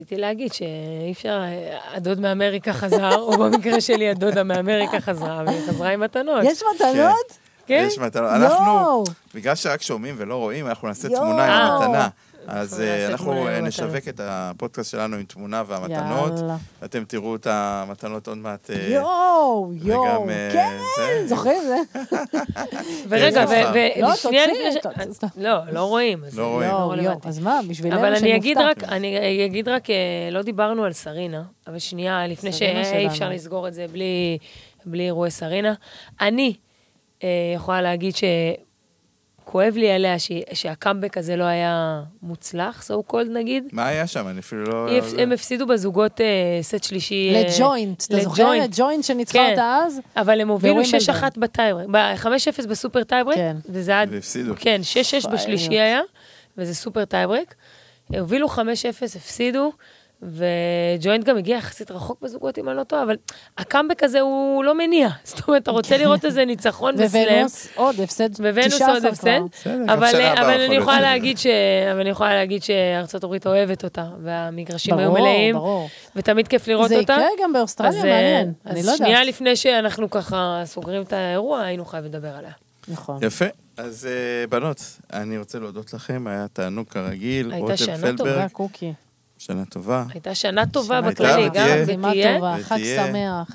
רציתי להגיד שאי אפשר, הדוד מאמריקה חזר, או במקרה שלי הדודה מאמריקה חזרה, והיא חזרה עם מתנות. יש מתנות? כן? יש מתנות. אנחנו, בגלל שרק שומעים ולא רואים, אנחנו נעשה תמונה עם המתנה. אז אנחנו נשווק את הפודקאסט שלנו עם תמונה והמתנות. אתם תראו את המתנות עוד מעט. יואו, כן, זוכרים זה? ורגע, לא, ושנייה תוציא. לא רואים. לא רואים. אז מה, בשבילנו אבל שנופתע. אני אגיד רק, לא דיברנו על סרינה, אבל שנייה, לפני שאי אפשר לסגור את זה בלי אירועי סרינה. אני יכולה להגיד כואב לי עליה שהקאמבק הזה לא היה מוצלח, so called נגיד. מה היה שם? אני אפילו לא... הם הפסידו בזוגות סט שלישי. לג'וינט, אתה זוכר? לג'וינט שניצחה אותה אז? אבל הם הובילו 6-1 בטייברק, 5-0 בסופר טייברק. וזה היה... והפסידו. כן, 6-6 בשלישי היה, וזה סופר טייברק. הובילו 5-0, הפסידו, וג'וינט גם הגיע יחסית רחוק בזוגות, אם אני לא טועה, אבל הקאמבק הזה הוא לא מניע. זאת אומרת, אתה רוצה לראות איזה ניצחון בסלם. וונוס עוד הפסד, 19 כבר. אבל אני יכולה להגיד שארצות הברית אוהבת אותה, והמגרשים היו מלאים, ותמיד כיף לראות אותה. זה יקרה גם באוסטרליה, מעניין. אני לא יודעת. אז שנייה לפני שאנחנו ככה סוגרים את האירוע, היינו חייבים לדבר עליה. נכון. יפה. אז בנות, אני רוצה להודות לכם, היה תענוג כרגיל. הייתה שנה טובה, קוקי. שנה טובה. הייתה שנה טובה בכללי, גם ותהיה. חג שמח.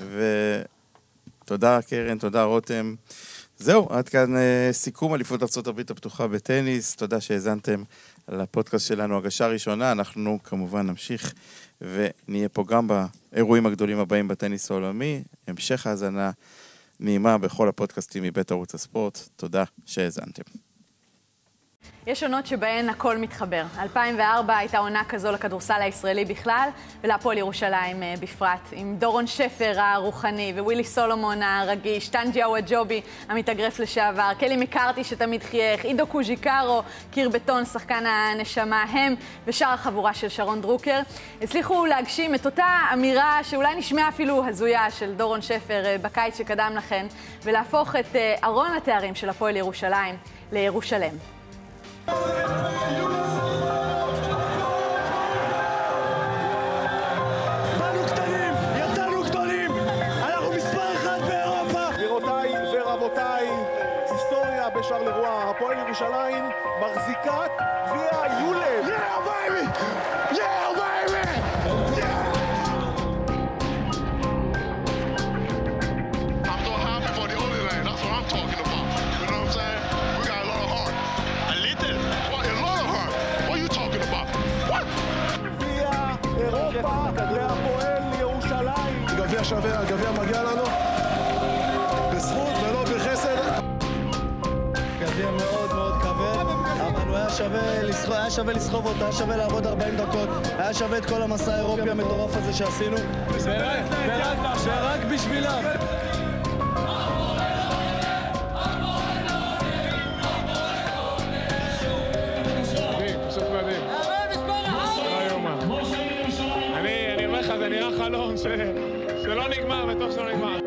ותודה קרן, תודה רותם. זהו, עד כאן סיכום אליפות ארצות הברית הפתוחה בטניס. תודה שהאזנתם לפודקאסט שלנו, הגשה ראשונה. אנחנו כמובן נמשיך ונהיה פה גם באירועים הגדולים הבאים בטניס העולמי. המשך האזנה נעימה בכל הפודקאסטים מבית ערוץ הספורט. תודה שהאזנתם. יש עונות שבהן הכל מתחבר. 2004 הייתה עונה כזו לכדורסל הישראלי בכלל, ולהפועל ירושלים בפרט. עם דורון שפר הרוחני, ווילי סולומון הרגיש, טנג'י אוואג'ובי המתאגרף לשעבר, קלי מקארתי שתמיד חייך, עידו קוז'יקרו, קיר בטון, שחקן הנשמה, הם ושאר החבורה של שרון דרוקר. הצליחו להגשים את אותה אמירה שאולי נשמעה אפילו הזויה של דורון שפר בקיץ שקדם לכן, ולהפוך את ארון התארים של הפועל ירושלים לירושלם. באנו קטנים, יצאנו גדולים, אנחנו מספר אחד באירופה. גבירותיי ורבותיי, היסטוריה בשרלרואה, הפועל ירושלים מחזיקה גביע יולב. Yeah baby! Yeah baby! I'm so happy for the Holy Land, that's what I'm talking about. You know what I'm saying? We got a lot of heart. A little? What? A lot of heart? What are you talking about? What? גביע אירופה להפועל ירושלים. גביע שווה, הגביע מגיע לנו בזכות ולא בחסד. גביע מאוד מאוד כבד, אבל הוא היה שווה לסחוב אותה, היה שווה לעבוד 40 דקות, היה שווה את כל המסע האירופי המטורף הזה שעשינו. ורק בשבילם. אני אומר לך, זה נראה חלום שלא נגמר, וטוב שלא נגמר.